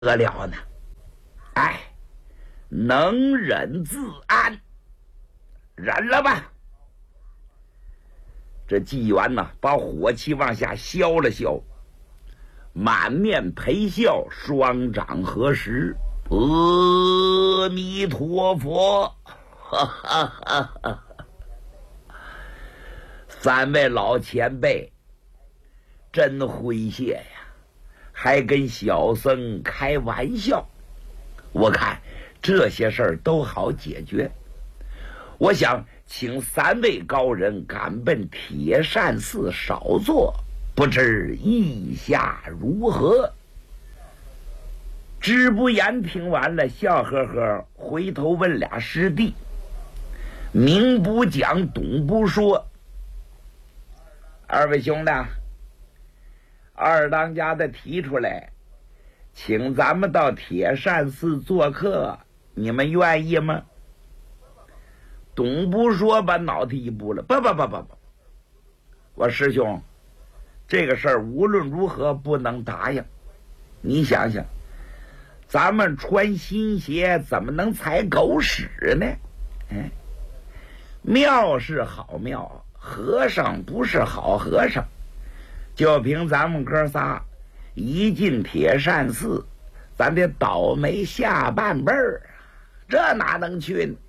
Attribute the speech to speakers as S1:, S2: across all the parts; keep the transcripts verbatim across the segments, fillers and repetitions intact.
S1: 得了呢？哎，能忍自安，忍了吧。这纪元呐，把火气往下消了消，满面陪笑，双掌合十，阿弥陀佛！哈哈哈哈！三位老前辈真诙谐呀，还跟小僧开玩笑。我看这些事儿都好解决。我想请三位高人赶奔铁扇寺少坐，不知意下如何？知不言听完了，笑呵呵，回头问俩师弟：明不讲，懂不说。二位兄弟，二当家的提出来，请咱们到铁扇寺做客，你们愿意吗？董不说把脑袋一拨了，不不不不不，我师兄，这个事儿无论如何不能答应。你想想，咱们穿新鞋怎么能踩狗屎呢？哎，庙是好庙，和尚不是好和尚。就凭咱们哥仨一进铁扇寺，咱得倒霉下半辈儿，这哪能去呢？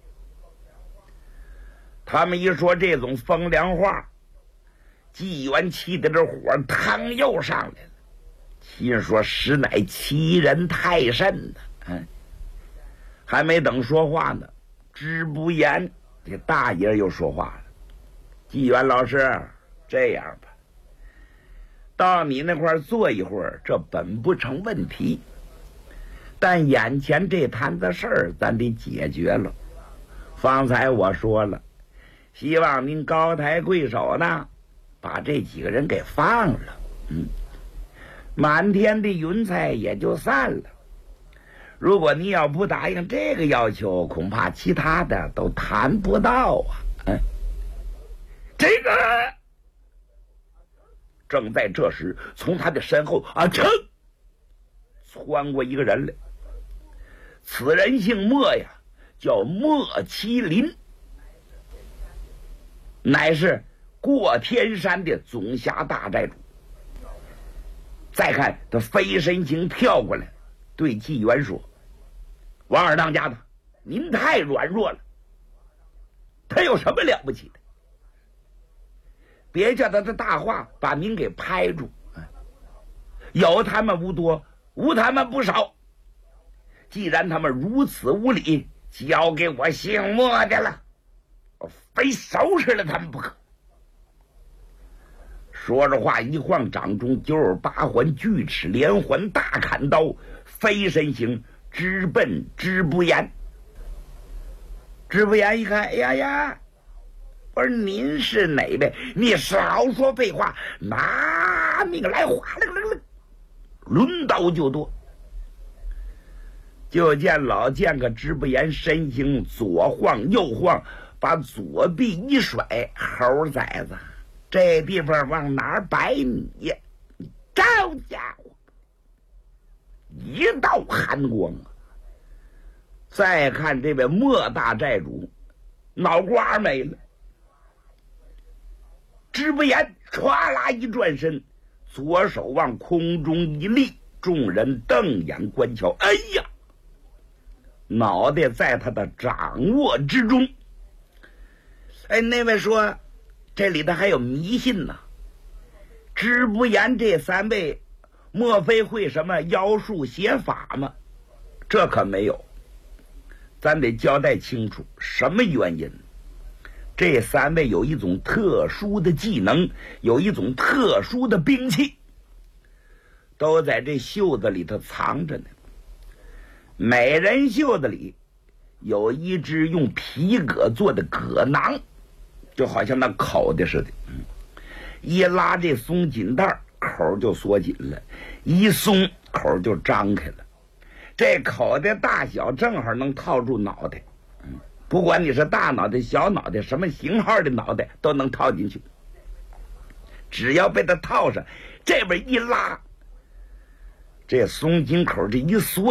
S1: 他们一说这种风凉话，纪元气的这火腾又上来了，心说实乃欺人太甚的。嗯，还没等说话呢，知不言这大爷又说话了：纪元老师，这样吧，到你那块坐一会儿，这本不成问题，但眼前这摊子事儿咱得解决了。方才我说了，希望您高抬贵手呢，把这几个人给放了，嗯，满天的云彩也就散了。如果你要不答应这个要求，恐怕其他的都谈不到啊。嗯，这个正在这时，从他的身后啊，噌窜过一个人来。此人姓莫呀，叫莫麒麟，乃是过天山的总辖大寨主。再看他飞身形跳过来，对纪元说：王二当家的，您太软弱了，他有什么了不起的？别叫他的大话把您给拍住，有他们无多，无他们不少。既然他们如此无礼，交给我姓莫的了，我非收拾了他们不可。说着话，一晃掌中九耳八环锯齿连环大砍刀，飞身形直奔知不言。知不言一看，哎呀呀，我说您是哪位？你少说废话，拿命来！哗啦啦啦，抡刀就剁。就见老剑客知不言身形左晃右晃，把左臂一甩，猴崽子，这地方往哪儿摆你呀？这家伙一道寒光啊！再看这位莫大寨主，脑瓜没了。知不言唰啦一转身，左手往空中一立，众人瞪眼观瞧，哎呀，脑袋在他的掌握之中。哎，那位说这里头还有迷信呢，知不言这三位莫非会什么妖术邪法吗？这可没有，咱得交代清楚什么原因。这三位有一种特殊的技能，有一种特殊的兵器，都在这袖子里头藏着呢。每人袖子里有一只用皮革做的革囊，就好像那口的似的，一拉这松紧带，口就缩紧了，一松口就张开了。这口的大小正好能套住脑袋，不管你是大脑袋小脑袋，什么型号的脑袋都能套进去。只要被它套上，这边一拉， 这松井口这一缩